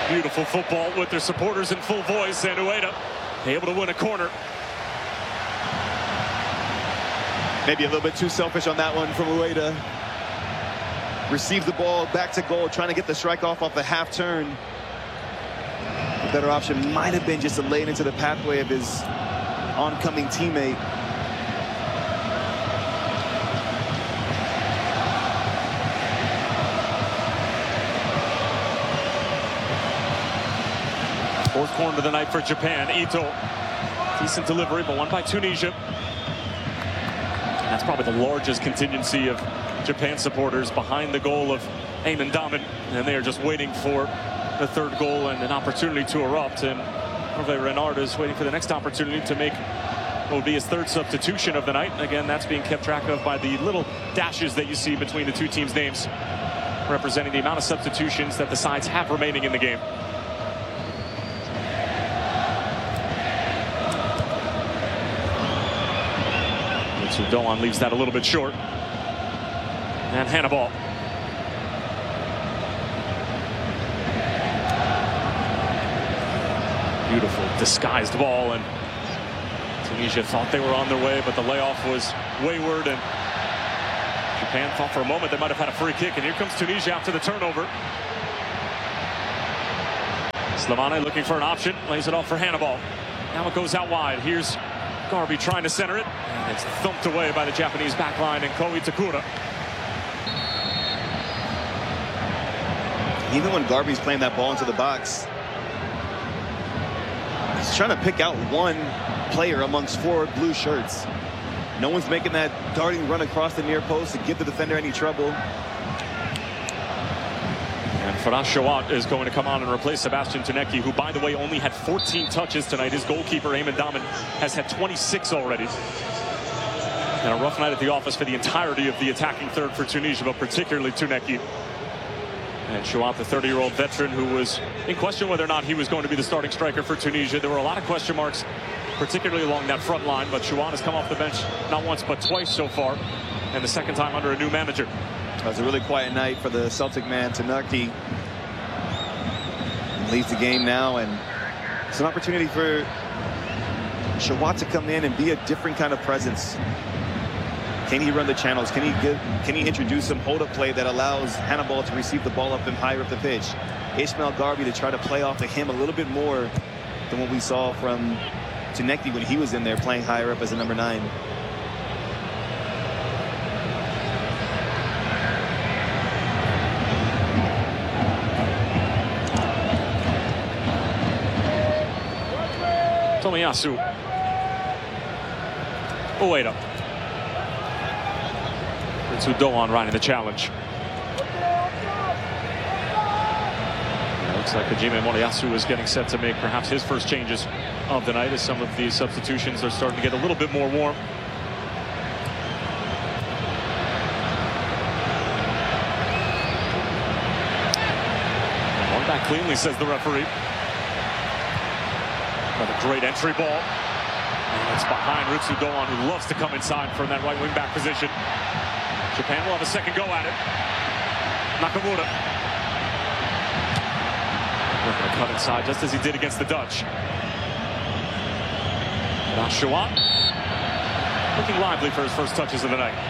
Beautiful football with their supporters in full voice, and Ueda able to win a corner. Maybe a little bit too selfish on that one from Ueda. Receives the ball back to goal, trying to get the strike off the half turn. A better option might have been just to lay it into the pathway of his oncoming teammate. Fourth corner of the night for Japan. Ito. Decent delivery, but won by Tunisia. That's probably the largest contingency of Japan supporters behind the goal of Eamon Daman, and they are just waiting for the third goal and an opportunity to erupt. And Hervé Renard is waiting for the next opportunity to make what would be his third substitution of the night. Again, that's being kept track of by the little dashes that you see between the two teams' names, representing the amount of substitutions that the sides have remaining in the game. Doan leaves that a little bit short. And Hannibal. Beautiful disguised ball, and Tunisia thought they were on their way, but the layoff was wayward, and Japan thought for a moment they might have had a free kick, and here comes Tunisia after the turnover. Slimane looking for an option, lays it off for Hannibal. Now it goes out wide. Here's Garbi trying to center it, and it's thumped away by the Japanese backline and Ko Itakura. Even when Garbi's playing that ball into the box, he's trying to pick out one player amongst four blue shirts. No one's making that darting run across the near post to give the defender any trouble. And Faraz Shawat is going to come on and replace Sebastian Tuneki, who, by the way, only had 14 touches tonight. His goalkeeper, Eamon Daman, has had 26 already. And a rough night at the office for the entirety of the attacking third for Tunisia, but particularly Tuneki. And Shawat, the 30-year-old veteran, who was in question whether or not he was going to be the starting striker for Tunisia. There were a lot of question marks, particularly along that front line, but Shawat has come off the bench not once but twice so far, and the second time under a new manager. It was a really quiet night for the Celtic man. Tuneki leads the game now, and it's an opportunity for Shawat to come in and be a different kind of presence. Can he run the channels? Can he introduce some hold-up play that allows Hannibal to receive the ball up and higher up the pitch? Ismail Garbi to try to play off to him a little bit more than what we saw from Tuneki when he was in there playing higher up as a number 9. Tomiyasu. Ueda. Ritsu Doan riding the challenge. It looks like Hajime Moriyasu is getting set to make perhaps his first changes of the night, as some of these substitutions are starting to get a little bit more warm. One back cleanly, says the referee. Another great entry ball. And it's behind Ritsu Doan, who loves to come inside from that right wing back position. Japan will have a second go at it. Nakamura. We're going to cut inside just as he did against the Dutch. Now Shawat looking lively for his first touches of the night.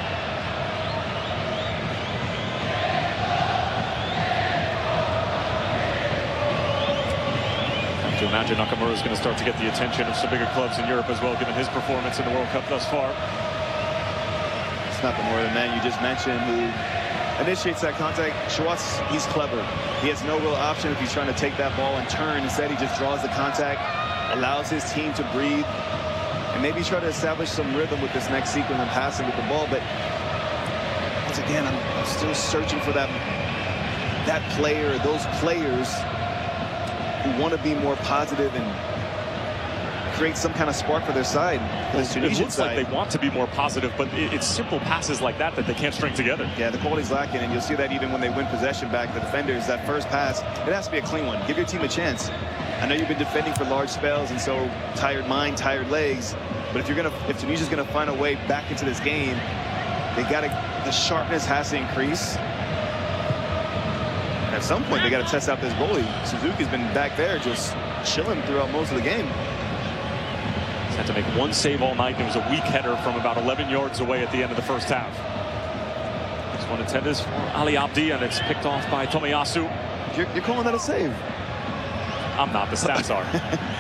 To imagine Nakamura is going to start to get the attention of some bigger clubs in Europe as well, given his performance in the World Cup thus far. It's not the more the man you just mentioned who initiates that contact. Shawat's, he's clever. He has no real option if he's trying to take that ball and turn. Instead, he just draws the contact, allows his team to breathe, and maybe try to establish some rhythm with this next sequence and passing with the ball. But once again, I'm still searching for that player, those players who want to be more positive and create some kind of spark for their side. It looks like they want to be more positive, but it's simple passes like that they can't string together. Yeah, the quality's lacking, and you'll see that even when they win possession back. The defenders, that first pass, it has to be a clean one. Give your team a chance. I know you've been defending for large spells, and so tired mind, tired legs. But if Tunisia's gonna find a way back into this game, the sharpness has to increase. And at some point they got to test out this goalie. Suzuki's been back there just chilling throughout most of the game. He's had to make one save all night, and it was a weak header from about 11 yards away at the end of the first half. This one intended for Ali Abdi, and it's picked off by Tomiyasu. You're calling that a save? I'm not. The stats are.